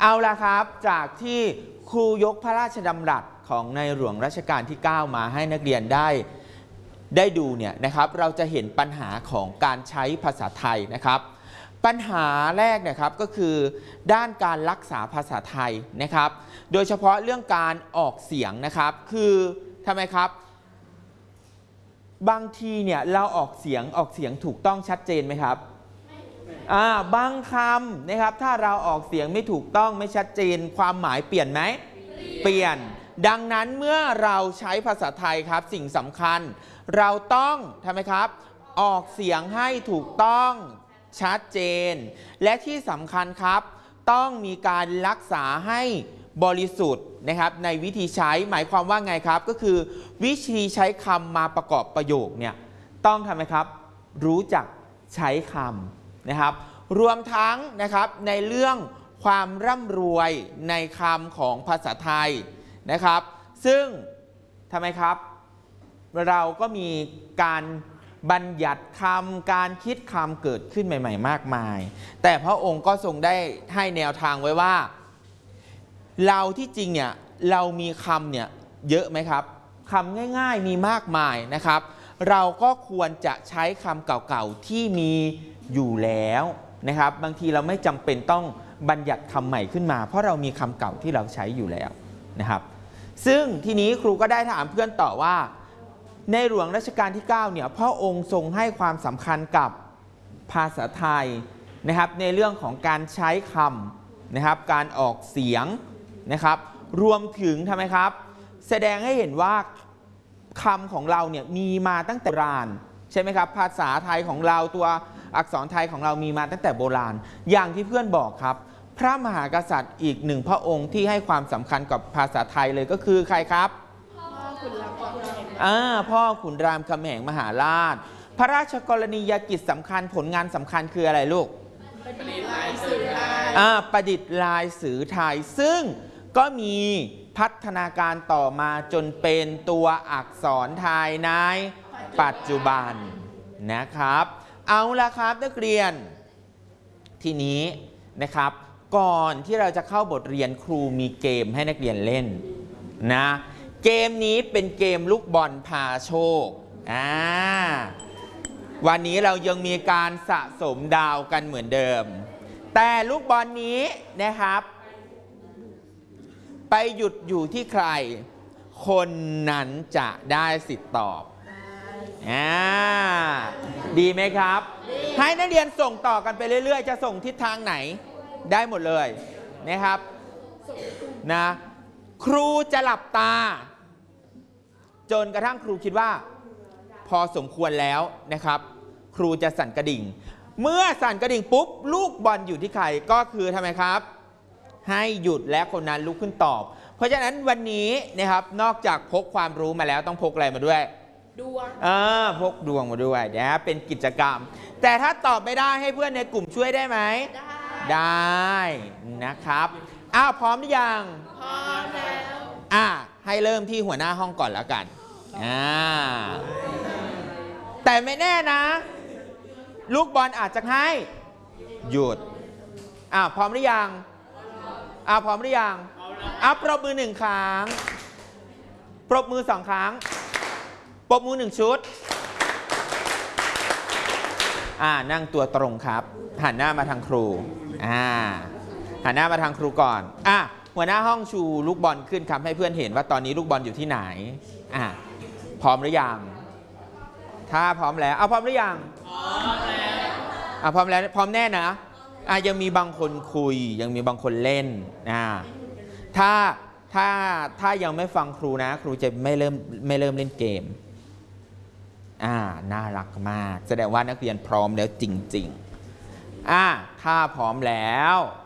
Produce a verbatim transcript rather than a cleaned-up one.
เอาละครับจากที่ครูยกพระราชดำรัสของในหลวงรัชกาลที่เก้ามาให้นักเรียนได้ได้ดูเนี่ยนะครับเราจะเห็นปัญหาของการใช้ภาษาไทยนะครับปัญหาแรกเนี่ยครับก็คือด้านการรักษาภาษาไทยนะครับโดยเฉพาะเรื่องการออกเสียงนะครับคือทำไมครับบางทีเนี่ยเราออกเสียงออกเสียงถูกต้องชัดเจนไหมครับอ่าบางคำนะครับถ้าเราออกเสียงไม่ถูกต้องไม่ชัดเจนความหมายเปลี่ยนไหมเปลี่ยนดังนั้นเมื่อเราใช้ภาษาไทยครับสิ่งสำคัญเราต้องทำไมครับออกเสียงให้ถูกต้องชัดเจนและที่สำคัญครับต้องมีการรักษาให้บริสุทธิ์นะครับในวิธีใช้หมายความว่าไงครับก็คือวิธีใช้คำมาประกอบประโยคเนี่ยต้องทำไมครับรู้จักใช้คำนะครับรวมทั้งนะครับในเรื่องความร่ำรวยในคำของภาษาไทยนะครับซึ่งทำไมครับเราก็มีการบัญญัติคำการคิดคำเกิดขึ้นใหม่ๆมากมายแต่พระองค์ก็ทรงได้ให้แนวทางไว้ว่าเราที่จริงเนี่ยเรามีคำเนี่ยเยอะไหมครับคำง่ายๆมีมากมายนะครับเราก็ควรจะใช้คำเก่าๆที่มีอยู่แล้วนะครับบางทีเราไม่จำเป็นต้องบัญญัติคำใหม่ขึ้นมาเพราะเรามีคำเก่าที่เราใช้อยู่แล้วนะครับซึ่งทีนี้ครูก็ได้ถามเพื่อนต่อว่าในหลวงรัชกาลที่เก้าเนี่ยพระองค์ทรงให้ความสำคัญกับภาษาไทยนะครับในเรื่องของการใช้คำนะครับการออกเสียงนะครับรวมถึงทำไมครับแสดงให้เห็นว่าคำของเราเนี่ยมีมาตั้งแต่โบราณใช่ไหมครับภาษาไทยของเราตัวอักษรไทยของเรามีมาตั้งแต่โบราณอย่างที่เพื่อนบอกครับพระมหากษัตริย์อีกหนึ่งพระองค์ที่ให้ความสำคัญกับภาษาไทยเลยก็คือใครครับพ่อขุนรามคำแหงอ่าพ่อขุนรามคำแหงมหาราชพระราชกรณียกิจสำคัญผลงานสำคัญคืออะไรลูกประดิษฐ์ลายสื่อไทยอ่าประดิษฐ์ลายสื่อไทยซึ่งก็มีพัฒนาการต่อมาจนเป็นตัวอักษรไทยในปัจจุบันนะครับเอาละครับนักเรียนทีนี้นะครับก่อนที่เราจะเข้าบทเรียนครูมีเกมให้นักเรียนเล่นนะเกมนี้เป็นเกมลูกบอลพาโชคอ่าวันนี้เรายังมีการสะสมดาวกันเหมือนเดิมแต่ลูกบอลนี้นะครับไปหยุดอยู่ที่ใครคนนั้นจะได้สิทธิ์ตอบอ่าดีไหมครับให้นักเรียนส่งต่อกันไปเรื่อยๆจะส่งทิศทางไหนได้หมดเลยนะครับนะครูจะหลับตาจนกระทั่งครูคิดว่าพอสมควรแล้วนะครับครูจะสั่นกระดิ่งเมื่อสั่นกระดิ่งปุ๊บลูกบอลอยู่ที่ใครก็คือทำไมครับให้หยุดและคนนั้นลุกขึ้นตอบเพราะฉะนั้นวันนี้นะครับนอกจากพกความรู้มาแล้วต้องพกอะไรมาด้วยดวงเออพกดวงมาด้วยนะเป็นกิจกรรมแต่ถ้าตอบไม่ได้ให้เพื่อนในกลุ่มช่วยได้ไหมได้ได้นะครับอ้าวพร้อมหรือยังพร้อมแล้วอ่ะให้เริ่มที่หัวหน้าห้องก่อนแล้วกันอ่าแต่ไม่แน่นะลูกบอลอาจจะให้หยุดอ่ะพร้อมหรือยังอ่ะพร้อมหรือยังอ่ะปรบมือหนึ่งครั้งปรบมือสองครั้งปรบมือหนึ่งชุดอ่านั่งตัวตรงครับหันหน้ามาทางครูอ่าหันหน้ามาทางครูก่อนอ่ะหัวหน้าห้องชูลูกบอลขึ้นครับให้เพื่อนเห็นว่าตอนนี้ลูกบอลอยู่ที่ไหนอ่ะพร้อมหรือยังถ้าพร้อมแล้วเอาพร้อมหรือยังพร้อมแล้วอ่ะพร้อมแล้วพร้อมแน่นะอ่ะยังมีบางคนคุยยังมีบางคนเล่นอ่าถ้าถ้าถ้ายังไม่ฟังครูนะครูจะไม่เริ่มไม่เริ่มเล่นเกมอ่าน่ารักมากแสดงว่านักเรียนพร้อมแล้วจริงๆอ่าถ้าพร้อมแล้ว